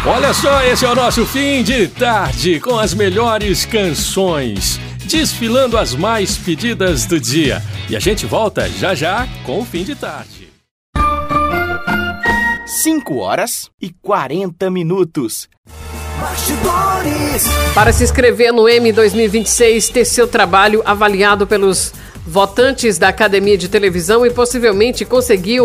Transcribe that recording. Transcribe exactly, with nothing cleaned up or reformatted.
Olha só, esse é o nosso Fim de Tarde com as melhores canções, desfilando as mais pedidas do dia. E a gente volta já já com o Fim de Tarde. cinco horas e quarenta minutos. Bastidores. Para se inscrever no Emmy dois mil e vinte e seis, ter seu trabalho avaliado pelos votantes da Academia de Televisão e possivelmente conseguir